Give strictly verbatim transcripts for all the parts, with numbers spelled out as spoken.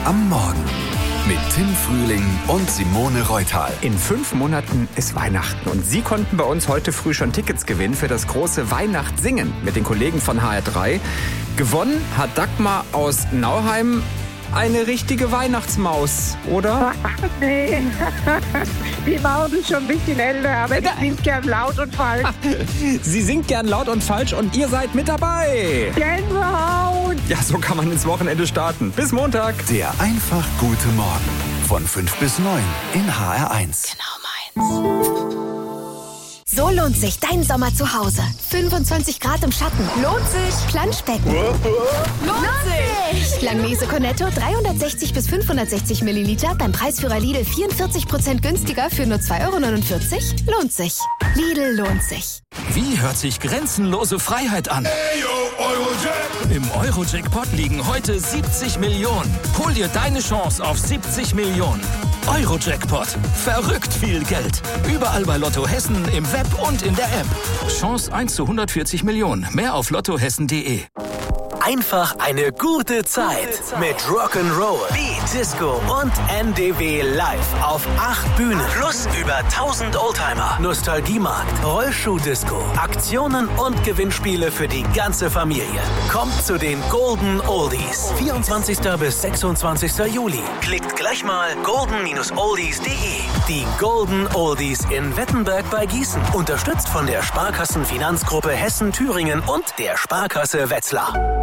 am Morgen mit Tim Frühling und Simone Reutal. In fünf Monaten ist Weihnachten und Sie konnten bei uns heute früh schon Tickets gewinnen für das große Weihnachtssingen mit den Kollegen von H R drei. Gewonnen hat Dagmar aus Nauheim. Eine richtige Weihnachtsmaus, oder? Nee, die Maus ist schon ein bisschen älter, aber ich singe gern laut und falsch. Sie singt gern laut und falsch und ihr seid mit dabei. Gänsehaut! Ja, so kann man ins Wochenende starten. Bis Montag. Der einfach gute Morgen von fünf bis neun in H R eins. Genau meins. So lohnt sich dein Sommer zu Hause. fünfundzwanzig Grad im Schatten. Lohnt sich. Planschbecken. Lohnt sich. Langnese Cornetto dreihundertsechzig bis fünfhundertsechzig Milliliter beim Preisführer Lidl vierundvierzig Prozent günstiger für nur zwei Euro neunundvierzig. Lohnt sich. Lidl lohnt sich. Wie hört sich grenzenlose Freiheit an? Im Euro-Jackpot liegen heute siebzig Millionen. Hol dir deine Chance auf siebzig Millionen. Euro-Jackpot. Verrückt viel Geld. Überall bei Lotto Hessen, im Web und in der App. Chance eins zu hundertvierzig Millionen. Mehr auf lottohessen punkt de. Einfach eine gute Zeit mit Rock'n'Roll, Beat, Disco und N D W live auf acht Bühnen. Plus über tausend Oldtimer, Nostalgiemarkt, Rollschuh-Disco, Aktionen und Gewinnspiele für die ganze Familie. Kommt zu den Golden Oldies. vierundzwanzigsten bis sechsundzwanzigsten Juli. Klickt gleich mal golden oldies punkt de. Die Golden Oldies in Wettenberg bei Gießen. Unterstützt von der Sparkassenfinanzgruppe Hessen-Thüringen und der Sparkasse Wetzlar.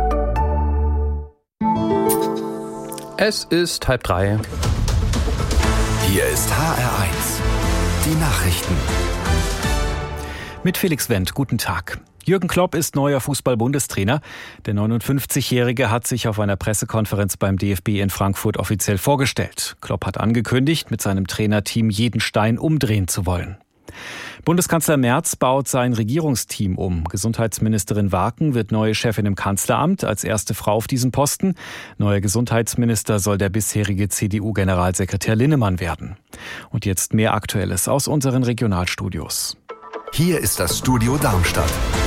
Es ist halb drei. Hier ist H R eins. Die Nachrichten. Mit Felix Wendt, guten Tag. Jürgen Klopp ist neuer Fußball-Bundestrainer. Der neunundfünfzigjährige hat sich auf einer Pressekonferenz beim D F B in Frankfurt offiziell vorgestellt. Klopp hat angekündigt, mit seinem Trainerteam jeden Stein umdrehen zu wollen. Bundeskanzler Merz baut sein Regierungsteam um. Gesundheitsministerin Warken wird neue Chefin im Kanzleramt, als erste Frau auf diesem Posten. Neuer Gesundheitsminister soll der bisherige C D U-Generalsekretär Linnemann werden. Und jetzt mehr Aktuelles aus unseren Regionalstudios. Hier ist das Studio Darmstadt.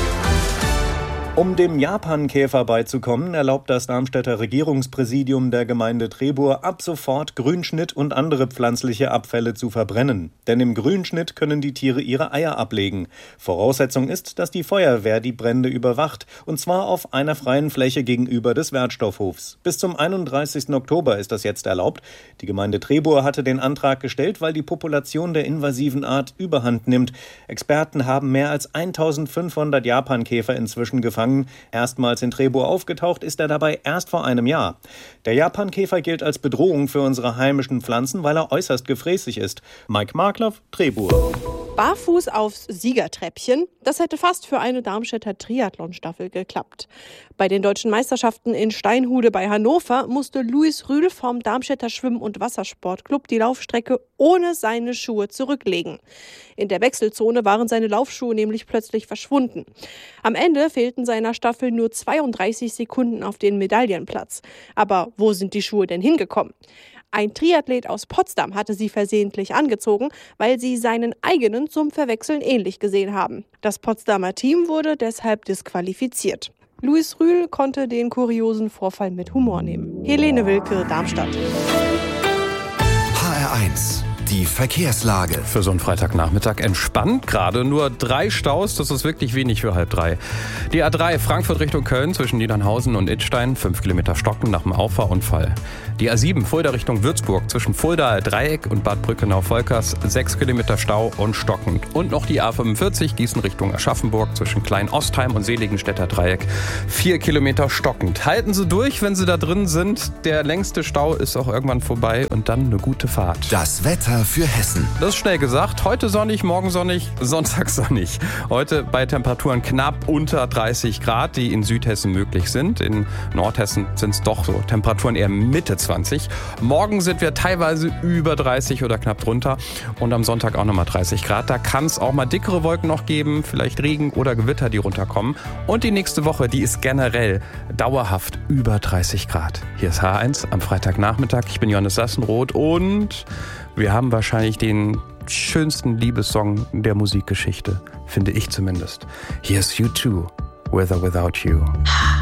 Um dem Japankäfer beizukommen, erlaubt das Darmstädter Regierungspräsidium der Gemeinde Trebur ab sofort Grünschnitt und andere pflanzliche Abfälle zu verbrennen. Denn im Grünschnitt können die Tiere ihre Eier ablegen. Voraussetzung ist, dass die Feuerwehr die Brände überwacht, und zwar auf einer freien Fläche gegenüber des Wertstoffhofs. Bis zum einunddreißigsten Oktober ist das jetzt erlaubt. Die Gemeinde Trebur hatte den Antrag gestellt, weil die Population der invasiven Art überhand nimmt. Experten haben mehr als eintausendfünfhundert Japankäfer inzwischen gefangen. Erstmals in Trebur aufgetaucht ist er dabei erst vor einem Jahr. Der Japankäfer gilt als Bedrohung für unsere heimischen Pflanzen, weil er äußerst gefräßig ist. Mike Markloff, Trebur. Barfuß aufs Siegertreppchen, das hätte fast für eine Darmstädter Triathlon-Staffel geklappt. Bei den deutschen Meisterschaften in Steinhude bei Hannover musste Luis Rühl vom Darmstädter Schwimm- und Wassersportclub die Laufstrecke ohne seine Schuhe zurücklegen. In der Wechselzone waren seine Laufschuhe nämlich plötzlich verschwunden. Am Ende fehlten seiner Staffel nur zweiunddreißig Sekunden auf den Medaillenplatz. Aber wo sind die Schuhe denn hingekommen? Ein Triathlet aus Potsdam hatte sie versehentlich angezogen, weil sie seinen eigenen zum Verwechseln ähnlich gesehen haben. Das Potsdamer Team wurde deshalb disqualifiziert. Luis Rühl konnte den kuriosen Vorfall mit Humor nehmen. Helene Wilke, Darmstadt. H R eins. Die Verkehrslage. Für so einen Freitagnachmittag entspannt. Gerade nur drei Staus, das ist wirklich wenig für halb drei. Die A drei Frankfurt Richtung Köln zwischen Niedernhausen und Idstein, fünf Kilometer stocken nach dem Auffahrunfall. Die A sieben Fulda Richtung Würzburg zwischen Fulda Dreieck und Bad Brückenau-Volkers, sechs Kilometer Stau und stockend. Und noch die A fünfundvierzig Gießen Richtung Aschaffenburg zwischen Klein-Ostheim und Seligenstädter Dreieck, vier Kilometer stockend. Halten Sie durch, wenn Sie da drin sind. Der längste Stau ist auch irgendwann vorbei und dann eine gute Fahrt. Das Wetter für Hessen. Das ist schnell gesagt. Heute sonnig, morgen sonnig, Sonntag sonnig. Heute bei Temperaturen knapp unter dreißig Grad, die in Südhessen möglich sind. In Nordhessen sind es doch so Temperaturen eher Mitte zwanzig. Morgen sind wir teilweise über dreißig oder knapp drunter. Und am Sonntag auch nochmal dreißig Grad. Da kann es auch mal dickere Wolken noch geben, vielleicht Regen oder Gewitter, die runterkommen. Und die nächste Woche, die ist generell dauerhaft über dreißig Grad. Hier ist H eins am Freitagnachmittag. Ich bin Johannes Sassenroth und wir haben wahrscheinlich den schönsten Liebessong der Musikgeschichte, finde ich zumindest. Hier ist U zwei, With or Without You.